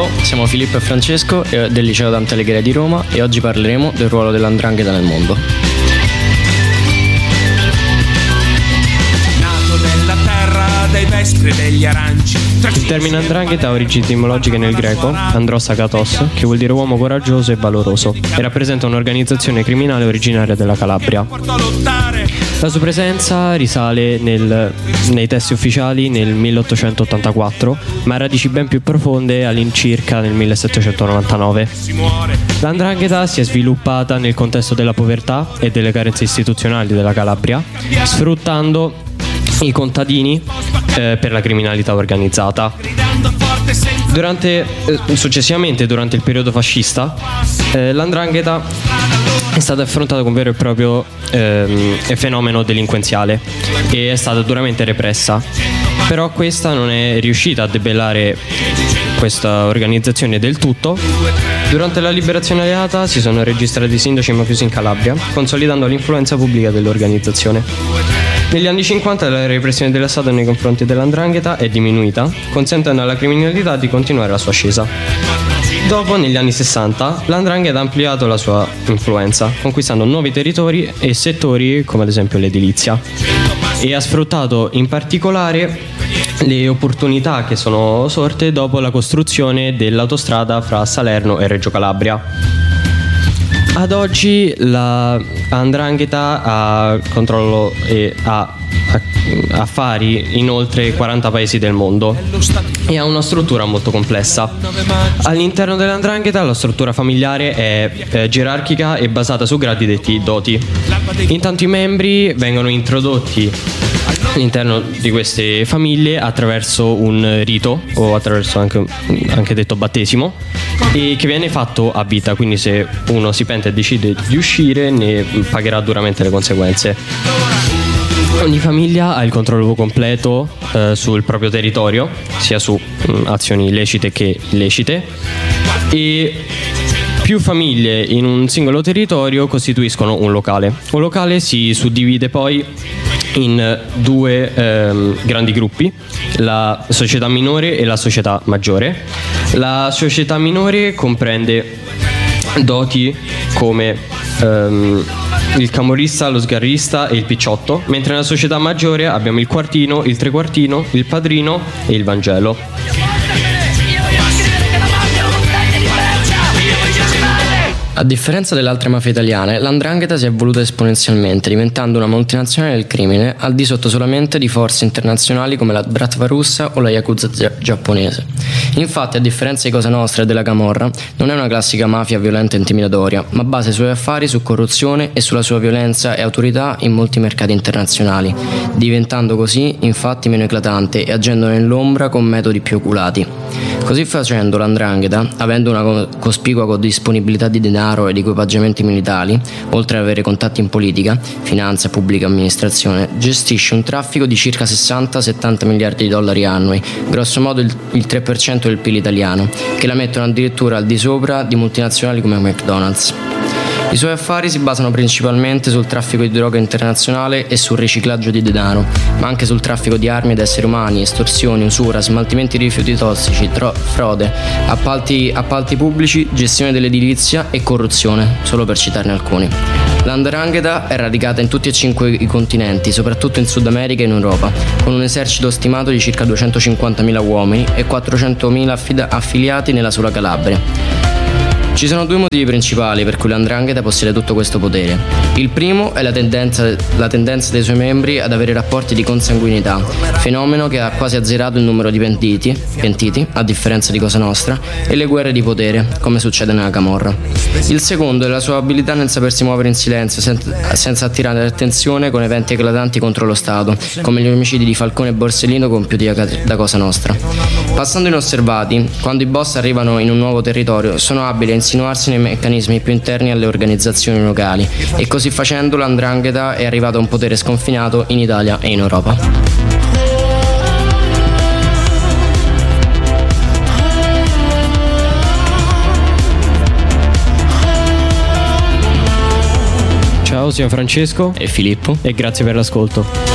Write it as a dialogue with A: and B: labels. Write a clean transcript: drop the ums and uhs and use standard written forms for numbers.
A: Ciao, siamo Filippo e Francesco del Liceo Dante Alighieri di Roma e oggi parleremo del ruolo dell''ndrangheta nel mondo.
B: Nato nella terra dei vespri e degli aranci.
C: Il termine 'ndrangheta ha origini etimologiche nel greco, andros agathos, che vuol dire uomo coraggioso e valoroso, e rappresenta un'organizzazione criminale originaria della Calabria. La sua presenza risale nei testi ufficiali nel 1884, ma ha radici ben più profonde all'incirca nel 1799. La 'ndrangheta si è sviluppata nel contesto della povertà e delle carenze istituzionali della Calabria, sfruttando i contadini per la criminalità organizzata. Successivamente, durante il periodo fascista, la 'ndrangheta è stata affrontata con un vero e proprio fenomeno delinquenziale e è stata duramente repressa. Però questa non è riuscita a debellare questa organizzazione del tutto. Durante la liberazione alleata si sono registrati sindaci mafiosi in Calabria, consolidando l'influenza pubblica dell'organizzazione. Negli anni 50 la repressione dello Stato nei confronti della 'ndrangheta è diminuita, consentendo alla criminalità di continuare la sua ascesa. Dopo, negli anni 60, la 'ndrangheta ha ampliato la sua influenza, conquistando nuovi territori e settori come ad esempio l'edilizia, e ha sfruttato in particolare le opportunità che sono sorte dopo la costruzione dell'autostrada fra Salerno e Reggio Calabria. Ad oggi la 'ndrangheta ha controllo e ha affari in oltre 40 paesi del mondo e ha una struttura molto complessa. All'interno della 'ndrangheta la struttura familiare è gerarchica e basata su gradi detti doti. Intanto i membri vengono introdotti all'interno di queste famiglie attraverso un rito, o attraverso anche detto battesimo, e che viene fatto a vita, quindi se uno si pente e decide di uscire ne pagherà duramente le conseguenze. Ogni famiglia ha il controllo completo sul proprio territorio, sia su azioni lecite che illecite, e più famiglie in un singolo territorio costituiscono un locale. Un locale si suddivide poi in due grandi gruppi, la società minore e la società maggiore. La società minore comprende doti come il camorrista, lo sgarrista e il picciotto, mentre nella società maggiore abbiamo il quartino, il trequartino, il padrino e il Vangelo.
A: A differenza delle altre mafie italiane, la 'ndrangheta si è evoluta esponenzialmente, diventando una multinazionale del crimine al di sotto solamente di forze internazionali come la Bratva russa o la Yakuza giapponese. Infatti, a differenza di Cosa Nostra e della Camorra, non è una classica mafia violenta e intimidatoria, ma basa i suoi affari su corruzione e sulla sua violenza e autorità in molti mercati internazionali, diventando così infatti meno eclatante e agendo nell'ombra con metodi più oculati. Così facendo, la 'ndrangheta, avendo una cospicua disponibilità di denaro ed equipaggiamenti militari, oltre ad avere contatti in politica, finanza e pubblica amministrazione, gestisce un traffico di circa 60-70 miliardi di dollari annui, grosso modo il 3% del PIL italiano, che la mettono addirittura al di sopra di multinazionali come McDonald's. I suoi affari si basano principalmente sul traffico di droga internazionale e sul riciclaggio di denaro, ma anche sul traffico di armi ed esseri umani, estorsioni, usura, smaltimenti di rifiuti tossici, frode, appalti pubblici, gestione dell'edilizia e corruzione, solo per citarne alcuni. La 'ndrangheta è radicata in tutti e 5 i continenti, soprattutto in Sud America e in Europa, con un esercito stimato di circa 250.000 uomini e 400.000 affiliati nella sola Calabria. Ci sono due motivi principali per cui la 'ndrangheta possiede tutto questo potere. Il primo è la tendenza dei suoi membri ad avere rapporti di consanguinità, fenomeno che ha quasi azzerato il numero di pentiti, a differenza di Cosa Nostra, e le guerre di potere, come succede nella Camorra. Il secondo è la sua abilità nel sapersi muovere in silenzio, senza attirare l'attenzione con eventi eclatanti contro lo Stato, come gli omicidi di Falcone e Borsellino compiuti da Cosa Nostra. Passando inosservati, quando i boss arrivano in un nuovo territorio, sono abili a insinuarsi nei meccanismi più interni alle organizzazioni locali, e così facendo la 'ndrangheta è arrivata a un potere sconfinato in Italia e in Europa.
C: Ciao, siamo Francesco
A: E Filippo.
C: e grazie per l'ascolto.